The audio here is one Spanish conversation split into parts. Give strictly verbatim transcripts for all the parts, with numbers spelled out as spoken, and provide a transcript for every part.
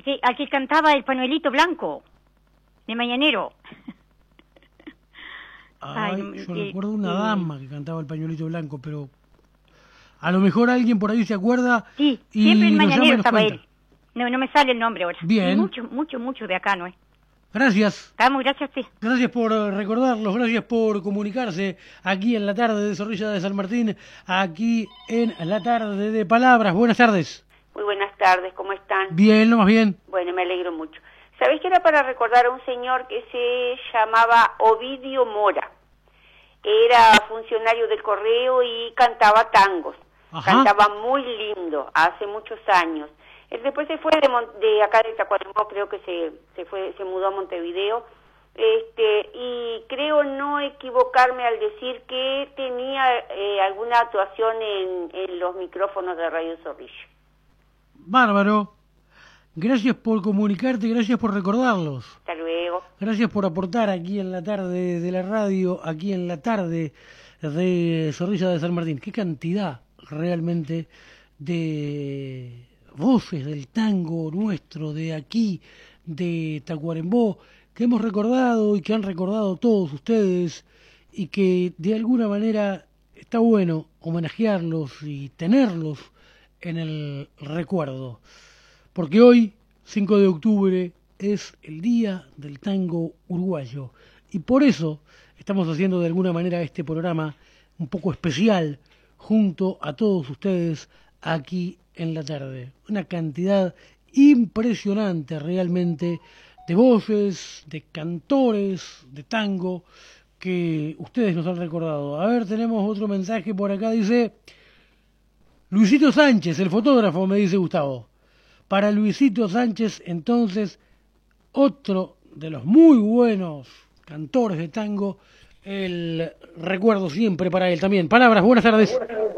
que, al que cantaba el pañuelito blanco, de Mañanero. Ay, Ay, yo eh, recuerdo una eh, dama que cantaba el pañuelito blanco, pero a lo mejor alguien por ahí se acuerda. Sí, y siempre en nos llama y Mañanero nos estaba cuenta. él. No, no me sale el nombre ahora. Bien. Y mucho, mucho, mucho de acá, ¿no es? Gracias. Estamos, gracias a usted. Gracias por eh, recordarlos, gracias por comunicarse aquí en la tarde de Zorrilla de San Martín, aquí en la tarde de Palabras. Buenas tardes. Muy buenas tardes, ¿cómo están? Bien, lo más bien. Bueno, me alegro mucho. ¿Sabés que era para recordar a un señor que se llamaba Ovidio Mora? Era funcionario del correo y cantaba tangos. Ajá. Cantaba muy lindo, hace muchos años. Él después se fue de, Mon- de acá de Tacuarembó, creo que se, se fue, se mudó a Montevideo. Este, y creo no equivocarme al decir que tenía eh, alguna actuación en, en los micrófonos de Radio Zorrilla. Bárbaro. Gracias por comunicarte, gracias por recordarlos. Hasta luego. Gracias por aportar aquí en la tarde de la radio, aquí en la tarde de Zorrilla de San Martín. Qué cantidad realmente de voces del tango nuestro, de aquí, de Tacuarembó, que hemos recordado y que han recordado todos ustedes y que de alguna manera está bueno homenajearlos y tenerlos en el recuerdo. Porque hoy, cinco de octubre, es el Día del Tango Uruguayo. Y por eso estamos haciendo de alguna manera este programa un poco especial junto a todos ustedes aquí en la tarde. Una cantidad impresionante realmente de voces, de cantores de tango que ustedes nos han recordado. A ver, tenemos otro mensaje por acá, dice Luisito Sánchez, el fotógrafo, me dice Gustavo. Para Luisito Sánchez, entonces, otro de los muy buenos cantores de tango, el recuerdo siempre para él también. Palabras, buenas tardes.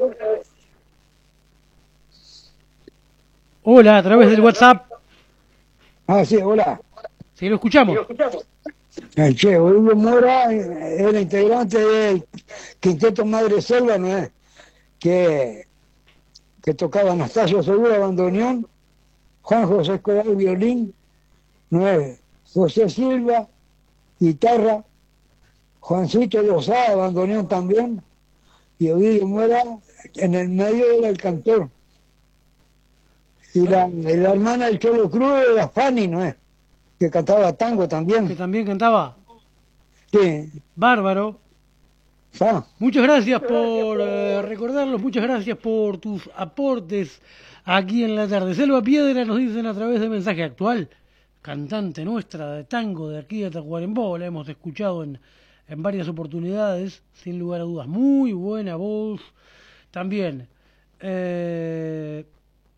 Hola, a través del WhatsApp. Ah, sí, hola. Sí, lo escuchamos. Eh, Che, Ovidio Mora eh, era integrante del Quinteto Madre Selva, ¿no es? Que, que tocaba Anastasio Segura, bandoneón, Juan José Escobar, violín, ¿no es? José Silva, guitarra, Juancito Lozada, bandoneón también, y Ovidio Mora en el medio era el cantor. Y la, y la hermana del Cholo Cruz era Fanny, ¿no es? Que cantaba tango también. Que también cantaba. Sí. Bárbaro. Ah. Muchas gracias por eh, recordarlos, muchas gracias por tus aportes aquí en la tarde. Selva Piedra nos dicen a través de mensaje actual, cantante nuestra de tango de aquí de Tacuarembó, la hemos escuchado en, en varias oportunidades, sin lugar a dudas, muy buena voz. También, eh,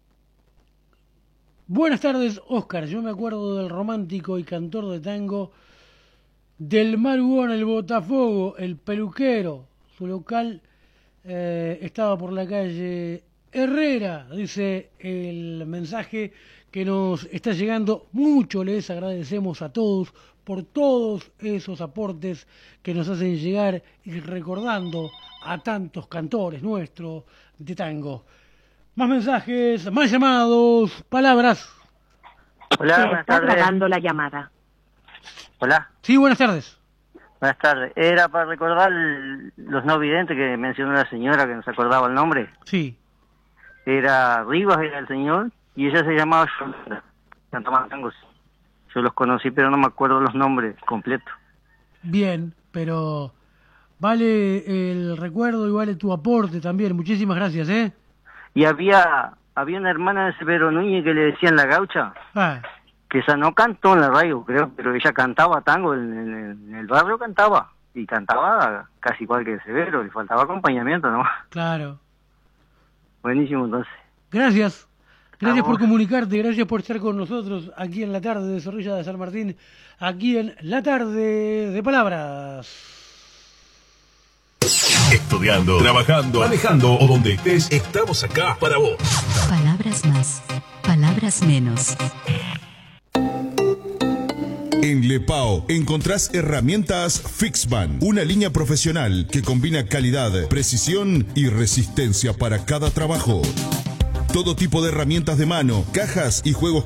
buenas tardes, Óscar, yo me acuerdo del romántico y cantor de tango del Marugón, el Botafogo, el peluquero. Su local eh, estaba por la calle Herrera, dice el mensaje que nos está llegando. Mucho les agradecemos a todos por todos esos aportes que nos hacen llegar y recordando a tantos cantores nuestros de tango. Más mensajes, más llamados, palabras. Hola, Se buenas está tardes. grabando la llamada. Hola, Sí, buenas tardes. buenas tardes. Era para recordar el- los no videntes que mencionó la señora que no se acordaba el nombre. Sí. Era Rivas, era el señor, y ella se llamaba Yolanda. Cantaban tangos. Yo los conocí, pero no me acuerdo los nombres completos. Bien, pero vale el recuerdo y vale tu aporte también. Muchísimas gracias, ¿eh? Y había había una hermana de Severo Núñez que le decían la gaucha, Ah, que esa no cantó en la radio, creo, pero ella cantaba tango, en, en- en el barrio cantaba, y cantaba casi igual que Severo, le faltaba acompañamiento, ¿no? claro. Buenísimo, entonces. Gracias. Gracias Vamos. por comunicarte, gracias por estar con nosotros aquí en la tarde de Zorrilla de San Martín, aquí en la tarde de Palabras. Estudiando, trabajando, manejando o donde estés, estamos acá para vos. Palabras más, palabras menos. En Lepao encontrás herramientas Fixban, una línea profesional que combina calidad, precisión y resistencia para cada trabajo. Todo tipo de herramientas de mano, cajas y juegos